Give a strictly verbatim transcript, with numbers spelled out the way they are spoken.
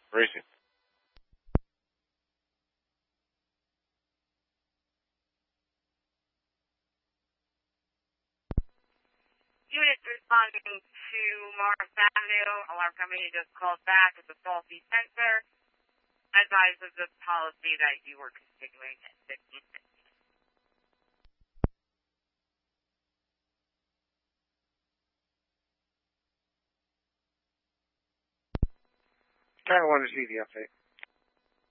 Racing. Units responding to Morris Avenue. Alarm company just called back with a faulty sensor. Advised of the policy that you were continuing at fifteen fifteen. Kind of wanted to see the update.